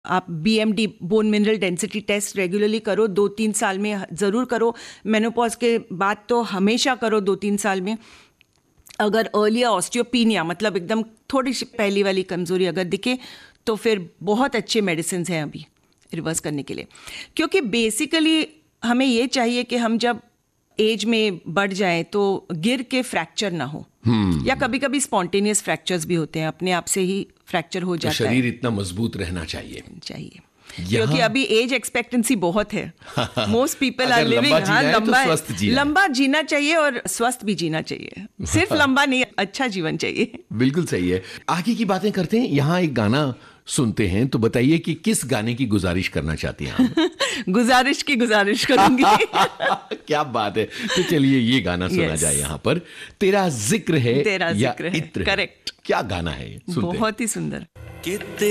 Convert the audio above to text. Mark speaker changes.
Speaker 1: आप BMD bone mineral density test regularly करो, 2-3 साल में ज़रूर करो। मेनोपॉज के बाद तो हमेशा करो 2-3 साल में। अगर अर्ली ऑस्टियोपीनिया मतलब एकदम थोड़ी सी पहली वाली कमज़ोरी अगर दिखे तो फिर बहुत अच्छे मेडिसिन हैं अभी रिवर्स करने के लिए। क्योंकि बेसिकली हमें ये चाहिए कि हम जब एज में बढ़ जाएं तो गिर के फ्रैक्चर ना हो, या कभी कभी स्पॉन्टेनियस फ्रैक्चर्स भी होते हैं, अपने आप से ही फ्रैक्चर हो जाता है।
Speaker 2: शरीर इतना मजबूत रहना चाहिए
Speaker 1: क्योंकि अभी एज एक्सपेक्टेंसी बहुत है। मोस्ट पीपल आर लिविंग लंबा जीना चाहिए और स्वस्थ भी जीना चाहिए, सिर्फ लंबा नहीं, अच्छा जीवन चाहिए।
Speaker 2: बिल्कुल सही है। आगे की बातें करते हैं। यहाँ एक गाना सुनते हैं, तो बताइए कि किस गाने की गुजारिश करना चाहती हैं आप?
Speaker 1: गुजारिश करूंगी।
Speaker 2: क्या बात है। तो चलिए ये गाना सुना जाए यहाँ पर। तेरा जिक्र है या इत्र है।
Speaker 1: करेक्ट।
Speaker 2: क्या गाना है, सुनते हैं।
Speaker 1: बहुत ही सुंदर।